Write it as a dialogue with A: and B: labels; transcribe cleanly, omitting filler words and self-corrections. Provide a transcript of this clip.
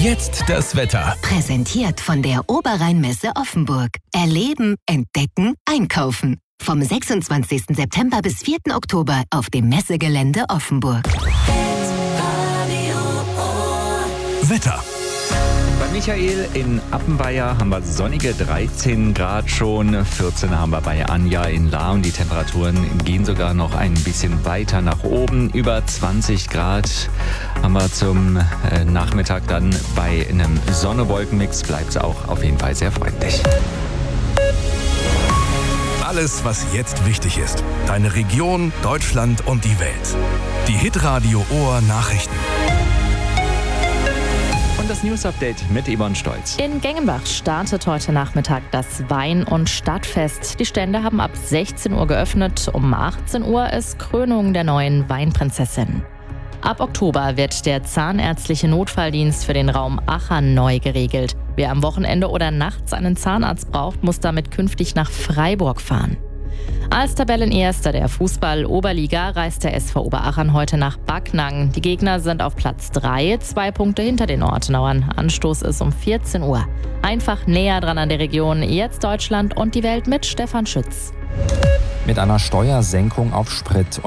A: Jetzt das Wetter.
B: Präsentiert von der Oberrheinmesse Offenburg. Erleben, entdecken, einkaufen. Vom 26. September bis 4. Oktober auf dem Messegelände Offenburg.
A: Wetter.
C: Bei Michael in Appenweier haben wir sonnige 13 Grad schon, 14 haben wir bei Anja in Lahr und die Temperaturen gehen sogar noch ein bisschen weiter nach oben. Über 20 Grad haben wir zum Nachmittag dann bei einem Sonne-Wolken-Mix, bleibt es auch auf jeden Fall sehr freundlich.
A: Alles, was jetzt wichtig ist. Deine Region, Deutschland und die Welt. Die Hitradio Ohr Nachrichten.
C: Und das News-Update mit Yvonne Stolz.
D: In Gengenbach startet heute Nachmittag das Wein- und Stadtfest. Die Stände haben ab 16 Uhr geöffnet. Um 18 Uhr ist Krönung der neuen Weinprinzessin. Ab Oktober wird der zahnärztliche Notfalldienst für den Raum Aachen neu geregelt. Wer am Wochenende oder nachts einen Zahnarzt braucht, muss damit künftig nach Freiburg fahren. Als Tabellenerster der Fußball-Oberliga reist der SV Oberachern heute nach Backnang. Die Gegner sind auf Platz 3, 2 Punkte hinter den Ortenauern. Anstoß ist um 14 Uhr. Einfach näher dran an der Region. Jetzt Deutschland und die Welt mit Stefan Schütz.
E: Mit einer Steuersenkung auf Sprit